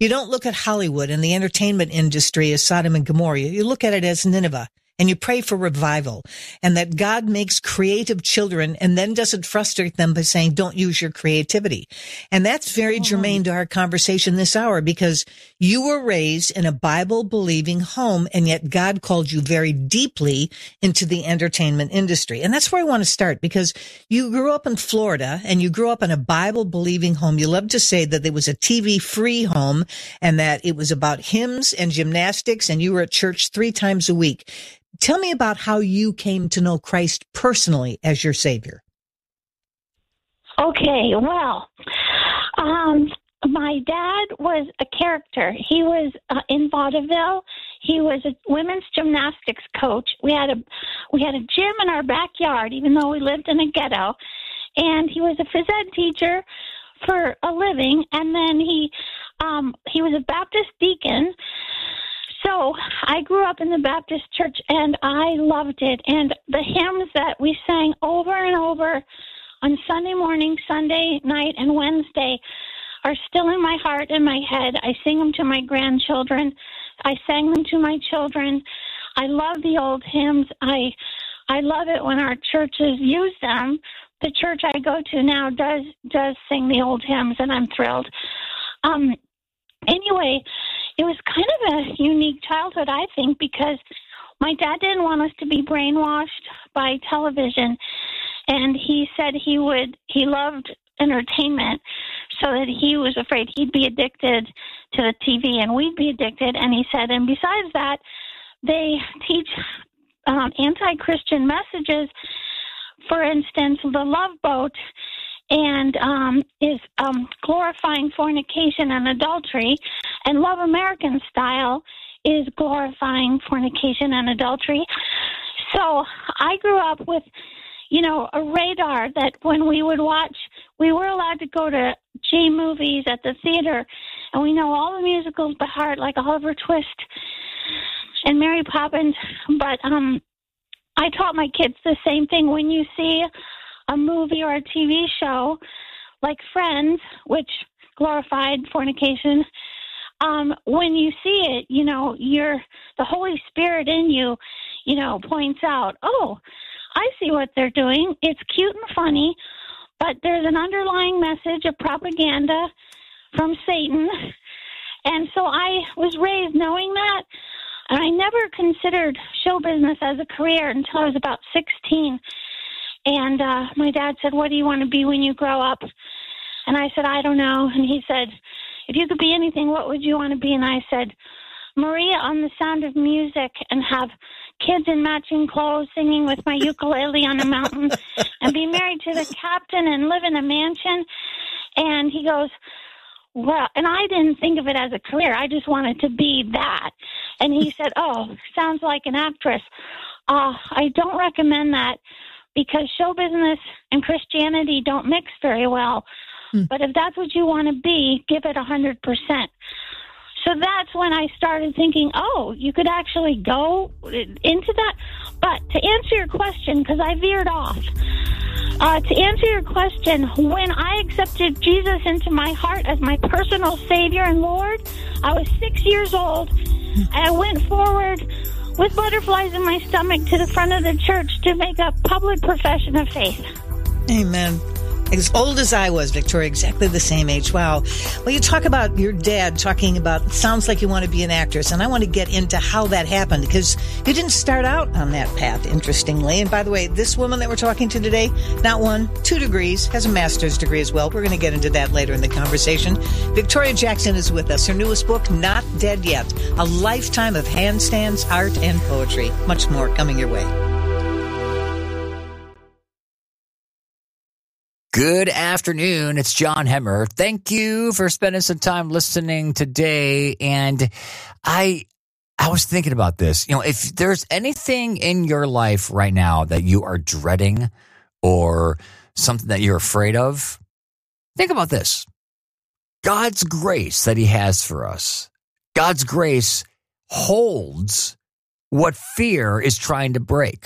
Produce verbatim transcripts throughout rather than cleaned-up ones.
You don't look at Hollywood and the entertainment industry as Sodom and Gomorrah. You look at it as Nineveh. And you pray for revival and that God makes creative children and then doesn't frustrate them by saying, don't use your creativity. And that's very oh. germane to our conversation this hour, because you were raised in a Bible believing home, and yet God called you very deeply into the entertainment industry. And that's where I want to start, because you grew up in Florida and you grew up in a Bible believing home. You love to say that it was a T V free home and that it was about hymns and gymnastics, and you were at church three times a week. Tell me about how you came to know Christ personally as your Savior. Okay, well, um, my dad was a character. He was uh, in vaudeville. He was a women's gymnastics coach. We had a we had a gym in our backyard, even though we lived in a ghetto. And he was a phys ed teacher for a living. And then he um, he was a Baptist deacon. So I grew up in the Baptist church, and I loved it. And the hymns that we sang over and over on Sunday morning, Sunday night, and Wednesday are still in my heart and my head. I sing them to my grandchildren. I sang them to my children. I love the old hymns. I I love it when our churches use them. The church I go to now does does sing the old hymns, and I'm thrilled. Um, anyway, it was kind of a unique childhood, I think, because my dad didn't want us to be brainwashed by television, and he said he would, he loved entertainment, so that he was afraid he'd be addicted to the T V and we'd be addicted. And he said, and besides that, they teach um, anti-Christian messages. For instance, The Love Boat and um, is um, glorifying fornication and adultery, and Love American Style is glorifying fornication and adultery. So I grew up with, you know, a radar that when we would watch, we were allowed to go to G movies at the theater, and we know all the musicals by heart, like Oliver Twist and Mary Poppins. But um, I taught my kids the same thing. When you see a movie or a T V show like Friends, which glorified fornication, um, when you see it, you know, you're, the Holy Spirit in you, you know, points out, oh, I see what they're doing. It's cute and funny, but there's an underlying message of propaganda from Satan. And so I was raised knowing that, and I never considered show business as a career until I was about sixteen. And uh, my dad said, what do you want to be when you grow up? And I said, I don't know. And he said, if you could be anything, what would you want to be? And I said, Maria on The Sound of Music, and have kids in matching clothes singing with my ukulele on a mountain and be married to the captain and live in a mansion. And he goes, well, and I didn't think of it as a career. I just wanted to be that. And he said, oh, sounds like an actress. Uh, I don't recommend that, because show business and Christianity don't mix very well. Hmm. But if that's what you want to be, give it one hundred percent. So that's when I started thinking, oh, you could actually go into that. But to answer your question, because I veered off, uh, to answer your question, when I accepted Jesus into my heart as my personal Savior and Lord, I was six years old. And I went forward with butterflies in my stomach to the front of the church to make a public profession of faith. Amen. As old as I was, Victoria, exactly the same age. Wow. Well, you talk about your dad talking about, it sounds like you want to be an actress, and I want to get into how that happened, because you didn't start out on that path, interestingly. And by the way, this woman that we're talking to today, not one, two degrees, has a master's degree as well. We're going to get into that later in the conversation. Victoria Jackson is with us. Her newest book, Not Dead Yet, a lifetime of handstands, art, and poetry. Much more coming your way. Good afternoon. It's John Hemmer. Thank you for spending some time listening today. And I I was thinking about this. You know, if there's anything in your life right now that you are dreading or something that you're afraid of, think about this. God's grace that he has for us, God's grace holds what fear is trying to break.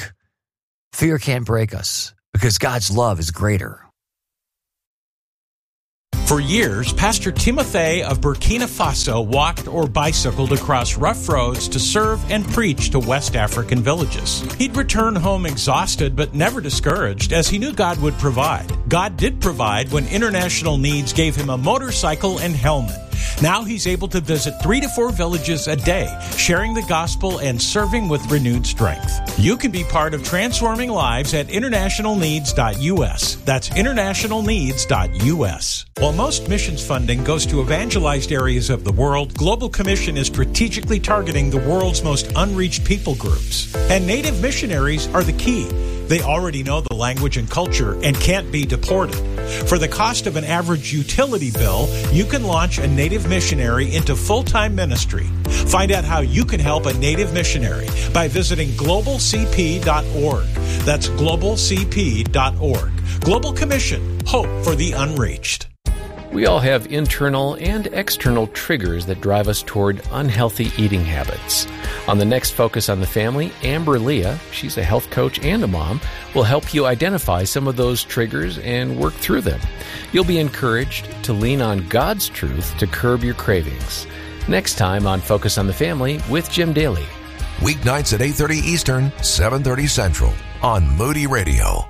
Fear can't break us because God's love is greater. For years, Pastor Timothy of Burkina Faso walked or bicycled across rough roads to serve and preach to West African villages. He'd return home exhausted but never discouraged, as he knew God would provide. God did provide when International Needs gave him a motorcycle and helmet. Now he's able to visit three to four villages a day, sharing the gospel and serving with renewed strength. You can be part of transforming lives at international needs dot U S. That's international needs dot U S. While most missions funding goes to evangelized areas of the world, Global Commission is strategically targeting the world's most unreached people groups. And Native missionaries are the key. They already know the language and culture and can't be deported. For the cost of an average utility bill, you can launch a Native missionary into full-time ministry. Find out how you can help a Native missionary by visiting global c p dot org. That's global c p dot org. Global Commission, hope for the unreached. We all have internal and external triggers that drive us toward unhealthy eating habits. On the next Focus on the Family, Amber Leah, she's a health coach and a mom, will help you identify some of those triggers and work through them. You'll be encouraged to lean on God's truth to curb your cravings. Next time on Focus on the Family with Jim Daly. Weeknights at eight thirty Eastern, seven thirty Central on Moody Radio.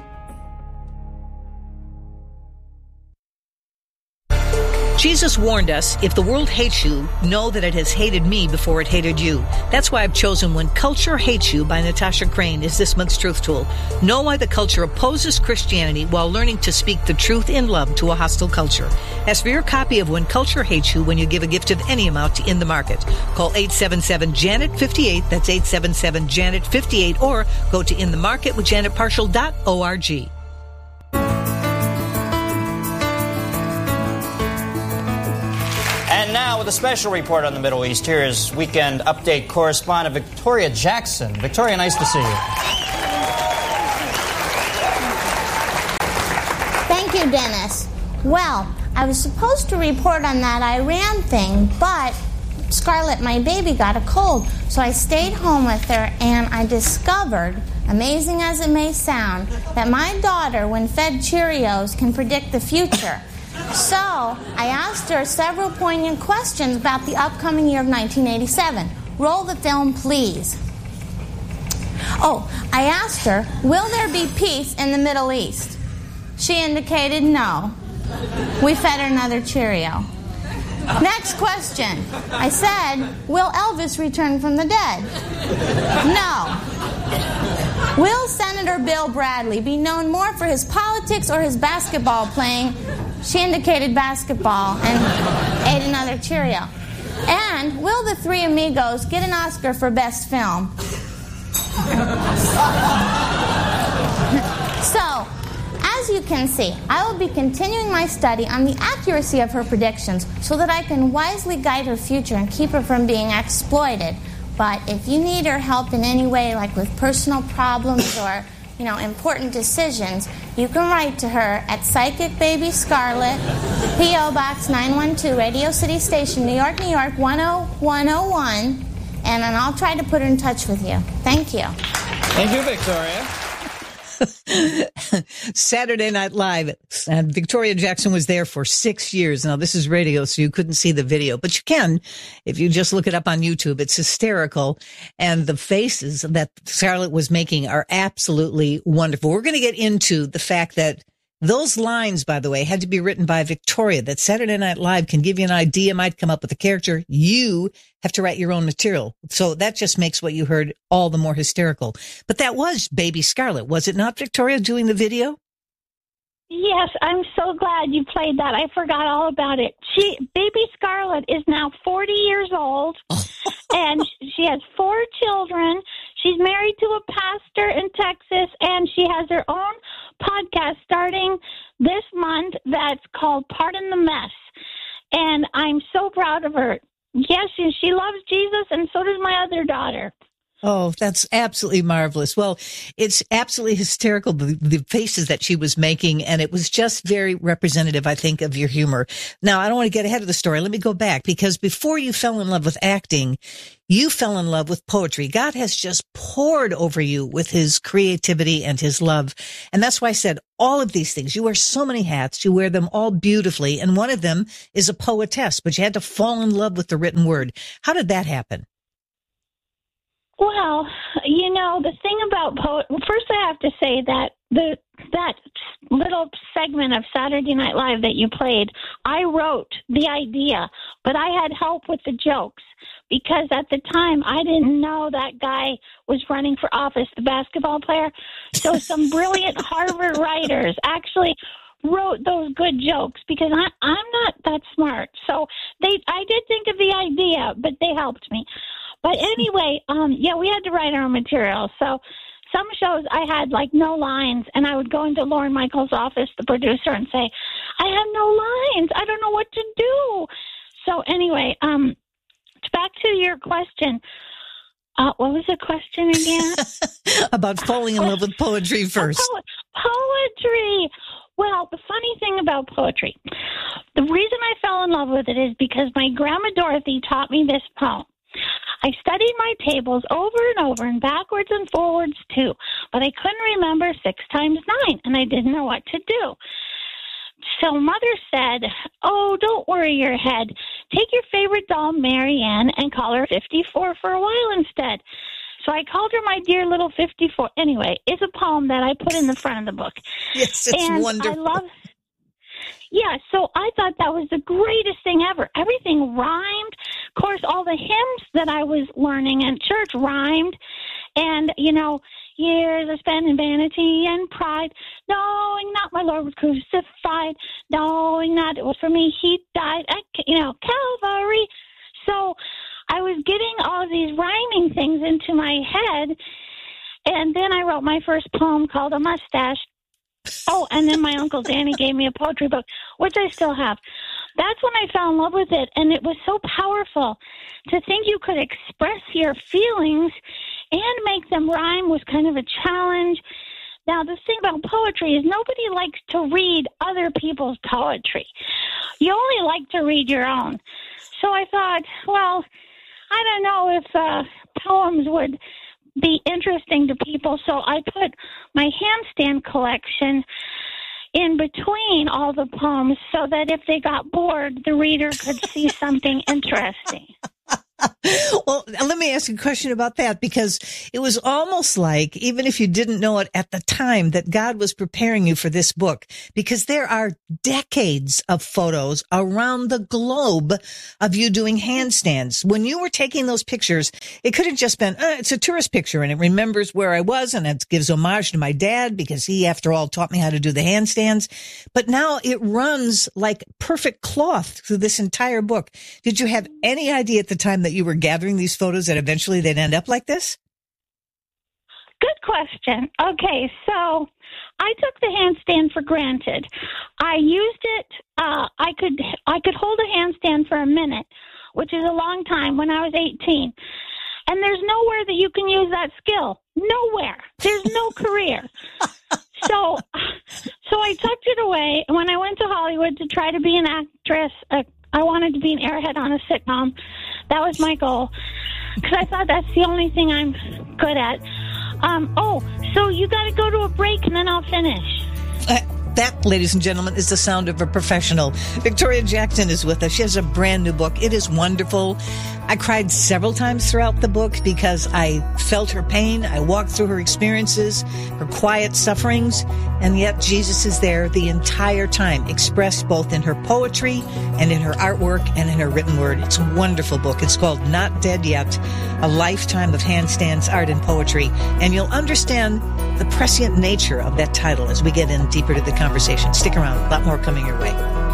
Jesus warned us, if the world hates you, know that it has hated me before it hated you. That's why I've chosen When Culture Hates You by Natasha Crane is this month's truth tool. Know why the culture opposes Christianity while learning to speak the truth in love to a hostile culture. Ask for your copy of When Culture Hates You when you give a gift of any amount to In the Market. Call eight seven seven, Janet fifty-eight, that's eight seven seven, Janet fifty-eight, or go to in the market with janet partial dot org. And now with a special report on the Middle East, here is Weekend Update correspondent Victoria Jackson. Victoria, nice to see you. Thank you, Dennis. Well, I was supposed to report on that Iran thing, but Scarlett, my baby, got a cold. So I stayed home with her, and I discovered, amazing as it may sound, that my daughter, when fed Cheerios, can predict the future. So I asked her several poignant questions about the upcoming year of nineteen eighty-seven. Roll the film, please. Oh, I asked her, will there be peace in the Middle East? She indicated no. We fed her another Cheerio. Next question. I said, will Elvis return from the dead? No. Will Senator Bill Bradley be known more for his politics or his basketball playing? She indicated basketball and ate another Cheerio. And will the Three Amigos get an Oscar for Best Film? So, as you can see, I will be continuing my study on the accuracy of her predictions so that I can wisely guide her future and keep her from being exploited. But if you need her help in any way, like with personal problems or, you know, important decisions, you can write to her at Psychic Baby Scarlett, P O Box nine one two, Radio City Station, New York, New York, one oh one oh one, and then I'll try to put her in touch with you. Thank you. Thank you, Victoria. Saturday Night Live. And Victoria Jackson was there for six years. Now, this is radio, so you couldn't see the video, but you can if you just look it up on YouTube. It's hysterical. And the faces that Scarlett was making are absolutely wonderful. We're going to get into the fact that those lines, by the way, had to be written by Victoria. That Saturday Night Live can give you an idea, might come up with a character. You have to write your own material. So that just makes what you heard all the more hysterical. But that was Baby Scarlett, was it not, Victoria, doing the video? Yes, I'm so glad you played that. I forgot all about it. She, Baby Scarlett is now forty years old, and she has four children. She's married to a pastor in Texas, and she has her own podcast starting this month that's called Pardon the Mess. And I'm so proud of her. Yes, she, she loves Jesus, and so does my other daughter. Oh, that's absolutely marvelous. Well, it's absolutely hysterical, the, the faces that she was making, and it was just very representative, I think, of your humor. Now, I don't want to get ahead of the story. Let me go back, because before you fell in love with acting, you fell in love with poetry. God has just poured over you with his creativity and his love. And that's why I said all of these things. You wear so many hats. You wear them all beautifully. And one of them is a poetess, but you had to fall in love with the written word. How did that happen? Well, you know, the thing about poet, well, first I have to say that the that little segment of Saturday Night Live that you played, I wrote the idea, but I had help with the jokes, because at the time I didn't know that guy was running for office, the basketball player. So some brilliant Harvard writers actually wrote those good jokes, because I, I'm not that smart. So they, I did think of the idea, but they helped me. But anyway, um, yeah, we had to write our own material. So some shows I had like no lines, and I would go into Lorne Michaels' office, the producer, and say, I have no lines. I don't know what to do. So anyway, um, back to your question. Uh, what was the question again? About falling in love with poetry first. Oh, po- poetry. Well, the funny thing about poetry, the reason I fell in love with it is because my grandma Dorothy taught me this poem. I studied my tables over and over and backwards and forwards too, but I couldn't remember six times nine, and I didn't know what to do. So Mother said, oh, don't worry your head. Take your favorite doll, Mary Ann, and call her fifty-four for a while instead. So I called her my dear little fifty-four. Anyway, it's a poem that I put in the front of the book. Yes, it's and wonderful. I love Yeah, so I thought that was the greatest thing ever. Everything rhymed. Of course, all the hymns that I was learning in church rhymed. And, you know, years I spent in vanity and pride, knowing not my Lord was crucified, knowing not it was for me he died at, you know, Calvary. So I was getting all of these rhyming things into my head. And then I wrote my first poem called A Mustache. Oh, and then my Uncle Danny gave me a poetry book, which I still have. That's when I fell in love with it, and it was so powerful. To think you could express your feelings and make them rhyme was kind of a challenge. Now, the thing about poetry is nobody likes to read other people's poetry. You only like to read your own. So I thought, well, I don't know if uh, poems would be interesting to people, so I put my handstand collection in between all the poems so that if they got bored, the reader could see something interesting. Well, let me ask you a question about that, because it was almost like, even if you didn't know it at the time, that God was preparing you for this book, because there are decades of photos around the globe of you doing handstands. When you were taking those pictures, it could have just been, uh, it's a tourist picture and it remembers where I was, and it gives homage to my dad because he, after all, taught me how to do the handstands. But now it runs like perfect cloth through this entire book. Did you have any idea at the time that you were gathering these photos that eventually they'd end up like this? Good question. Okay, so I took the handstand for granted. I used it. Uh, I could I could hold a handstand for a minute, which is a long time, when I was eighteen. And there's nowhere that you can use that skill. Nowhere. There's no career. So, so I tucked it away. And when I went to Hollywood to try to be an actress, uh, I wanted to be an airhead on a sitcom. That was my goal, because I thought that's the only thing I'm good at. Um, oh, so you got to go to a break, and then I'll finish. Uh, that, ladies and gentlemen, is the sound of a professional. Victoria Jackson is with us. She has a brand new book. It is wonderful. I cried several times throughout the book because I felt her pain. I walked through her experiences, her quiet sufferings, and yet Jesus is there the entire time, expressed both in her poetry and in her artwork and in her written word. It's a wonderful book. It's called Not Dead Yet, A Lifetime of Handstands, Art, and Poetry. And you'll understand the prescient nature of that title as we get in deeper to the conversation. Stick around. A lot more coming your way.